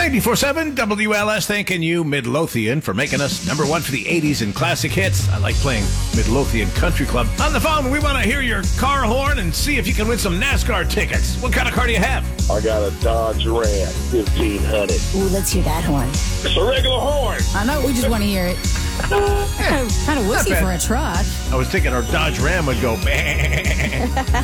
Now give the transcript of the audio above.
94.7 WLS thanking you, Midlothian, for making us number one for the 80s and classic hits. I like playing Midlothian Country Club. On the phone, we want to hear your car horn and see if you can win some NASCAR tickets. What kind of car do you have? I got a Dodge Ram 1500. Ooh, let's hear that horn. It's a regular horn. I know, we just want to hear it. Kind of woodsy for a truck. I was thinking our Dodge Ram would go bang.